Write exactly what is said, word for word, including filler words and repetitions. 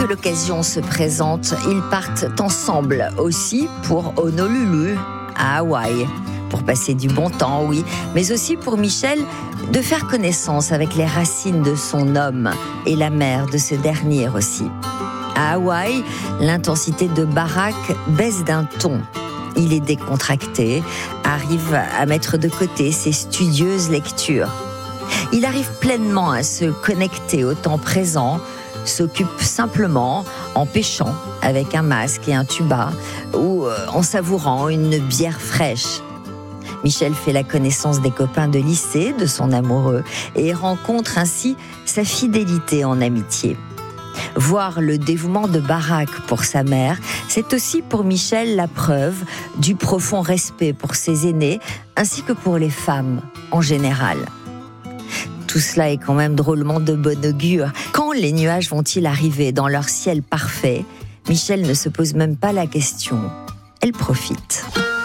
que l'occasion se présente, ils partent ensemble aussi pour Honolulu, à Hawaï. Pour passer du bon temps, oui, mais aussi pour Michel de faire connaissance avec les racines de son homme et la mère de ce dernier aussi. À Hawaï, l'intensité de Barack baisse d'un ton. Il est décontracté, arrive à mettre de côté ses studieuses lectures. Il arrive pleinement à se connecter au temps présent, s'occupe simplement en pêchant avec un masque et un tuba ou en savourant une bière fraîche. Michel fait la connaissance des copains de lycée, de son amoureux, et rencontre ainsi sa fidélité en amitié. Voir le dévouement de Barack pour sa mère, c'est aussi pour Michel la preuve du profond respect pour ses aînés, ainsi que pour les femmes en général. Tout cela est quand même drôlement de bon augure. Quand les nuages vont-ils arriver dans leur ciel parfait ? Michel ne se pose même pas la question. Elle profite.